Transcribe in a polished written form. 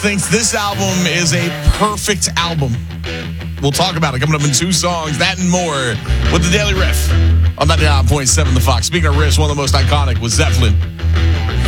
thinks this album is a perfect album. We'll talk about it coming up in 2 songs, that and more, with the Daily Riff on 99.7 The Fox. Speaking of riffs, one of the most iconic was Zeppelin.